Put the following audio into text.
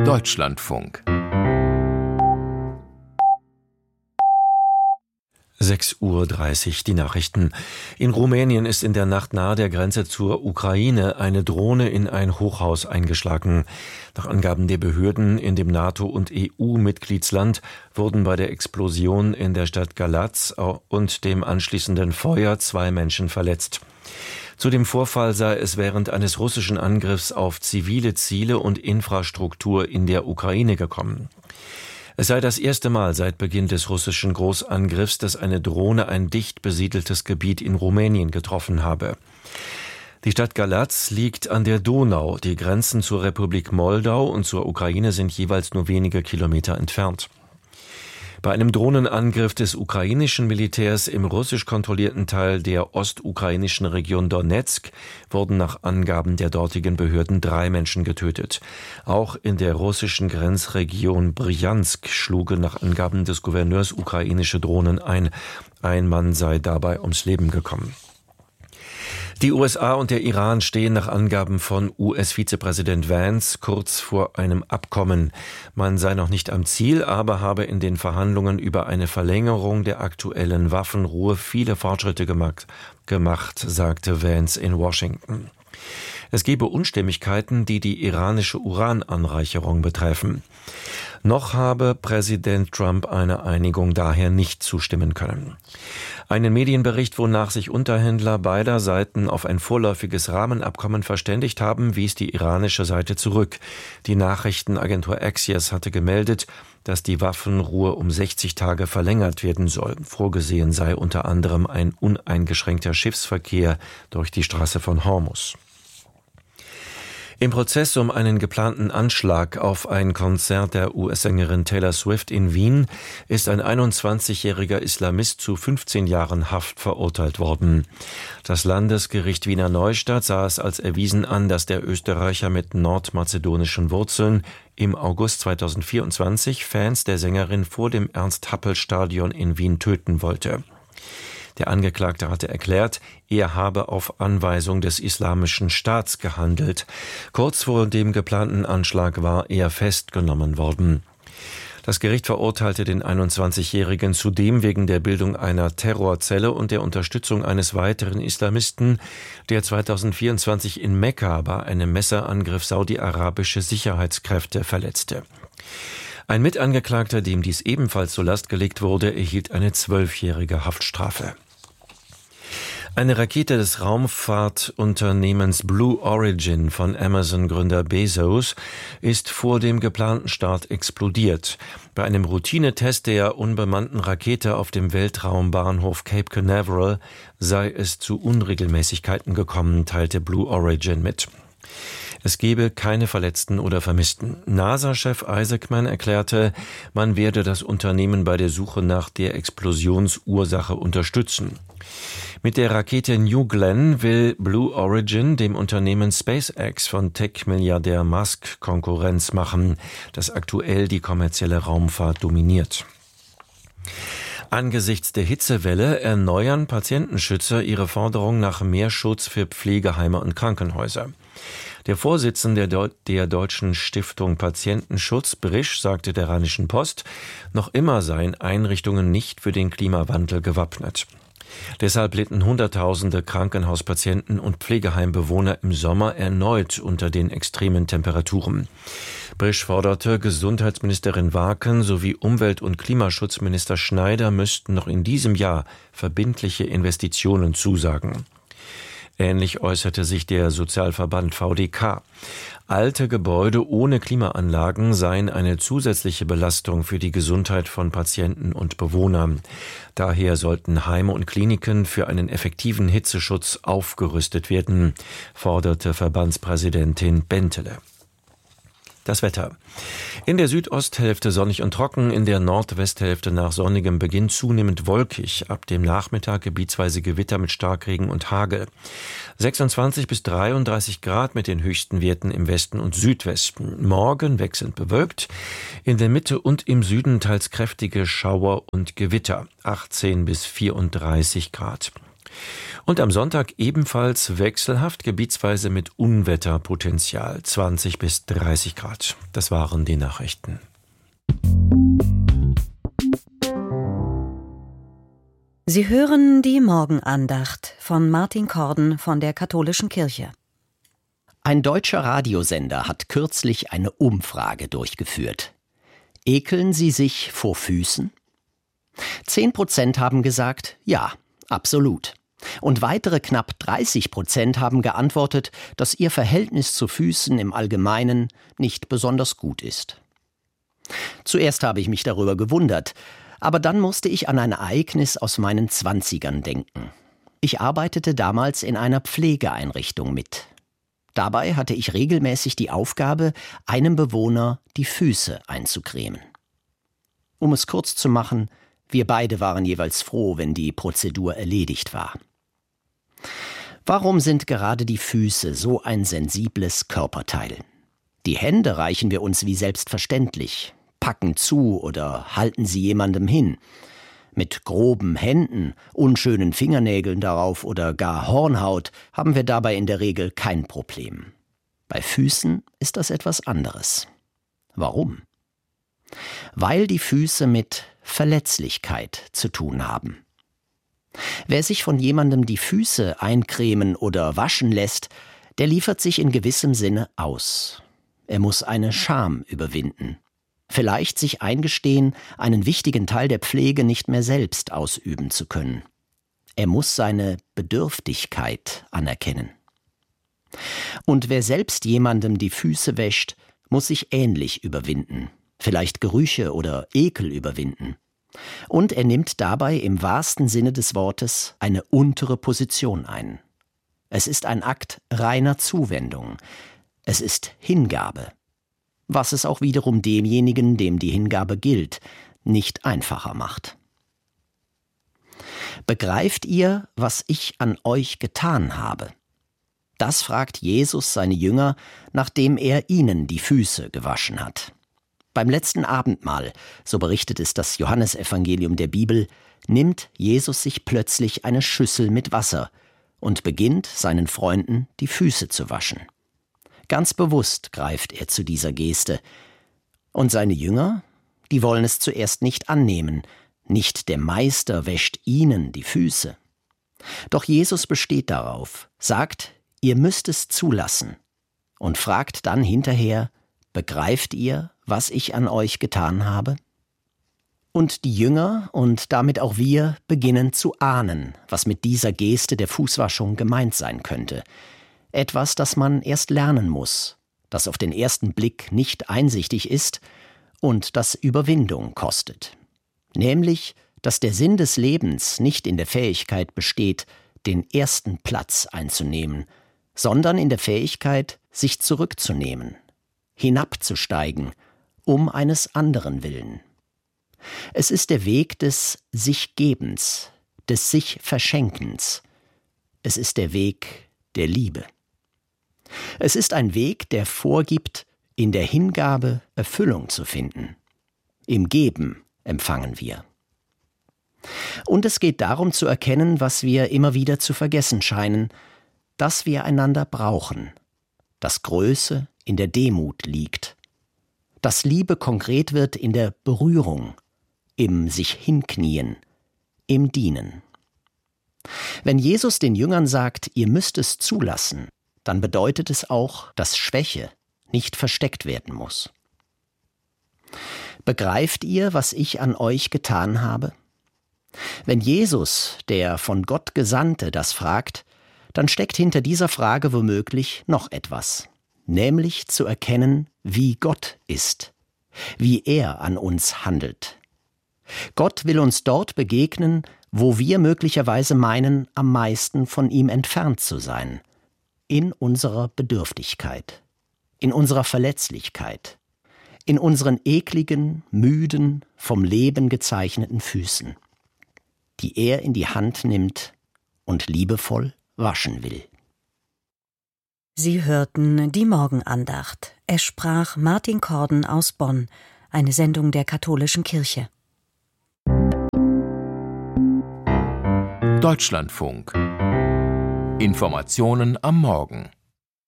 Deutschlandfunk 6:30 Uhr, die Nachrichten. In Rumänien ist in der Nacht nahe der Grenze zur Ukraine eine Drohne in ein Hochhaus eingeschlagen. Nach Angaben der Behörden in dem NATO- und EU-Mitgliedsland wurden bei der Explosion in der Stadt Galați und dem anschließenden Feuer 2 Menschen verletzt. Zu dem Vorfall sei es während eines russischen Angriffs auf zivile Ziele und Infrastruktur in der Ukraine gekommen. Es sei das erste Mal seit Beginn des russischen Großangriffs, dass eine Drohne ein dicht besiedeltes Gebiet in Rumänien getroffen habe. Die Stadt Galați liegt an der Donau. Die Grenzen zur Republik Moldau und zur Ukraine sind jeweils nur wenige Kilometer entfernt. Bei einem Drohnenangriff des ukrainischen Militärs im russisch kontrollierten Teil der ostukrainischen Region Donezk wurden nach Angaben der dortigen Behörden 3 Menschen getötet. Auch in der russischen Grenzregion Brjansk schlugen nach Angaben des Gouverneurs ukrainische Drohnen ein. Ein Mann sei dabei ums Leben gekommen. Die USA und der Iran stehen nach Angaben von US-Vizepräsident Vance kurz vor einem Abkommen. Man sei noch nicht am Ziel, aber habe in den Verhandlungen über eine Verlängerung der aktuellen Waffenruhe viele Fortschritte gemacht, sagte Vance in Washington. Es gebe Unstimmigkeiten, die die iranische Urananreicherung betreffen. Noch habe Präsident Trump einer Einigung daher nicht zustimmen können. Einen Medienbericht, wonach sich Unterhändler beider Seiten auf ein vorläufiges Rahmenabkommen verständigt haben, wies die iranische Seite zurück. Die Nachrichtenagentur Axios hatte gemeldet, dass die Waffenruhe um 60 Tage verlängert werden soll. Vorgesehen sei unter anderem ein uneingeschränkter Schiffsverkehr durch die Straße von Hormuz. Im Prozess um einen geplanten Anschlag auf ein Konzert der US-Sängerin Taylor Swift in Wien ist ein 21-jähriger Islamist zu 15 Jahren Haft verurteilt worden. Das Landesgericht Wiener Neustadt sah es als erwiesen an, dass der Österreicher mit nordmazedonischen Wurzeln im August 2024 Fans der Sängerin vor dem Ernst-Happel-Stadion in Wien töten wollte. Der Angeklagte hatte erklärt, er habe auf Anweisung des Islamischen Staats gehandelt. Kurz vor dem geplanten Anschlag war er festgenommen worden. Das Gericht verurteilte den 21-Jährigen zudem wegen der Bildung einer Terrorzelle und der Unterstützung eines weiteren Islamisten, der 2024 in Mekka bei einem Messerangriff saudi-arabische Sicherheitskräfte verletzte. Ein Mitangeklagter, dem dies ebenfalls zur Last gelegt wurde, erhielt eine 12-jährige Haftstrafe. Eine Rakete des Raumfahrtunternehmens Blue Origin von Amazon-Gründer Bezos ist vor dem geplanten Start explodiert. Bei einem Routinetest der unbemannten Rakete auf dem Weltraumbahnhof Cape Canaveral sei es zu Unregelmäßigkeiten gekommen, teilte Blue Origin mit. Es gebe keine Verletzten oder Vermissten. NASA-Chef Isaacman erklärte, man werde das Unternehmen bei der Suche nach der Explosionsursache unterstützen. Mit der Rakete New Glenn will Blue Origin dem Unternehmen SpaceX von Tech-Milliardär Musk Konkurrenz machen, das aktuell die kommerzielle Raumfahrt dominiert. Angesichts der Hitzewelle erneuern Patientenschützer ihre Forderung nach mehr Schutz für Pflegeheime und Krankenhäuser. Der Vorsitzende der Deutschen Stiftung Patientenschutz, Brisch, sagte der Rheinischen Post, noch immer seien Einrichtungen nicht für den Klimawandel gewappnet. Deshalb litten Hunderttausende Krankenhauspatienten und Pflegeheimbewohner im Sommer erneut unter den extremen Temperaturen. Brisch forderte, Gesundheitsministerin Waaken sowie Umwelt- und Klimaschutzminister Schneider müssten noch in diesem Jahr verbindliche Investitionen zusagen. Ähnlich äußerte sich der Sozialverband VDK. Alte Gebäude ohne Klimaanlagen seien eine zusätzliche Belastung für die Gesundheit von Patienten und Bewohnern. Daher sollten Heime und Kliniken für einen effektiven Hitzeschutz aufgerüstet werden, forderte Verbandspräsidentin Bentele. Das Wetter. In der Südosthälfte sonnig und trocken, in der Nordwesthälfte nach sonnigem Beginn zunehmend wolkig. Ab dem Nachmittag gebietsweise Gewitter mit Starkregen und Hagel. 26 bis 33 Grad mit den höchsten Werten im Westen und Südwesten. Morgen wechselnd bewölkt. In der Mitte und im Süden teils kräftige Schauer und Gewitter. 18 bis 34 Grad. Und am Sonntag ebenfalls wechselhaft, gebietsweise mit Unwetterpotenzial, 20 bis 30 Grad. Das waren die Nachrichten. Sie hören die Morgenandacht von Martin Korden von der Katholischen Kirche. Ein deutscher Radiosender hat kürzlich eine Umfrage durchgeführt. Ekeln Sie sich vor Füßen? 10% haben gesagt, ja, absolut. Und weitere knapp 30% haben geantwortet, dass ihr Verhältnis zu Füßen im Allgemeinen nicht besonders gut ist. Zuerst habe ich mich darüber gewundert, aber dann musste ich an ein Ereignis aus meinen 20ern denken. Ich arbeitete damals in einer Pflegeeinrichtung mit. Dabei hatte ich regelmäßig die Aufgabe, einem Bewohner die Füße einzucremen. Um es kurz zu machen, wir beide waren jeweils froh, wenn die Prozedur erledigt war. Warum sind gerade die Füße so ein sensibles Körperteil? Die Hände reichen wir uns wie selbstverständlich, packen zu oder halten sie jemandem hin. Mit groben Händen, unschönen Fingernägeln darauf oder gar Hornhaut haben wir dabei in der Regel kein Problem. Bei Füßen ist das etwas anderes. Warum? Weil die Füße mit Verletzlichkeit zu tun haben. Wer sich von jemandem die Füße eincremen oder waschen lässt, der liefert sich in gewissem Sinne aus. Er muss eine Scham überwinden. Vielleicht sich eingestehen, einen wichtigen Teil der Pflege nicht mehr selbst ausüben zu können. Er muss seine Bedürftigkeit anerkennen. Und wer selbst jemandem die Füße wäscht, muss sich ähnlich überwinden, vielleicht Gerüche oder Ekel überwinden. Und er nimmt dabei im wahrsten Sinne des Wortes eine untere Position ein. Es ist ein Akt reiner Zuwendung. Es ist Hingabe. Was es auch wiederum demjenigen, dem die Hingabe gilt, nicht einfacher macht. Begreift ihr, was ich an euch getan habe? Das fragt Jesus seine Jünger, nachdem er ihnen die Füße gewaschen hat. Beim letzten Abendmahl, so berichtet es das Johannesevangelium der Bibel, nimmt Jesus sich plötzlich eine Schüssel mit Wasser und beginnt seinen Freunden die Füße zu waschen. Ganz bewusst greift er zu dieser Geste. Und seine Jünger, die wollen es zuerst nicht annehmen. Nicht der Meister wäscht ihnen die Füße. Doch Jesus besteht darauf, sagt, ihr müsst es zulassen und fragt dann hinterher, begreift ihr, was ich an euch getan habe? Und die Jünger und damit auch wir beginnen zu ahnen, was mit dieser Geste der Fußwaschung gemeint sein könnte. Etwas, das man erst lernen muss, das auf den ersten Blick nicht einsichtig ist und das Überwindung kostet. Nämlich, dass der Sinn des Lebens nicht in der Fähigkeit besteht, den ersten Platz einzunehmen, sondern in der Fähigkeit, sich zurückzunehmen, hinabzusteigen, um eines anderen willen. Es ist der Weg des Sich-Gebens, des Sich-Verschenkens. Es ist der Weg der Liebe. Es ist ein Weg, der vorgibt, in der Hingabe Erfüllung zu finden. Im Geben empfangen wir. Und es geht darum zu erkennen, was wir immer wieder zu vergessen scheinen, dass wir einander brauchen, dass Größe in der Demut liegt, dass Liebe konkret wird in der Berührung, im sich hinknien, im Dienen. Wenn Jesus den Jüngern sagt, ihr müsst es zulassen, dann bedeutet es auch, dass Schwäche nicht versteckt werden muss. Begreift ihr, was ich an euch getan habe? Wenn Jesus, der von Gott Gesandte, das fragt, dann steckt hinter dieser Frage womöglich noch etwas, nämlich zu erkennen, wie Gott ist, wie er an uns handelt. Gott will uns dort begegnen, wo wir möglicherweise meinen, am meisten von ihm entfernt zu sein, in unserer Bedürftigkeit, in unserer Verletzlichkeit, in unseren ekligen, müden, vom Leben gezeichneten Füßen, die er in die Hand nimmt und liebevoll waschen will. Sie hörten die Morgenandacht. Es sprach Martin Korden aus Bonn, eine Sendung der Katholischen Kirche. Deutschlandfunk. Informationen am Morgen.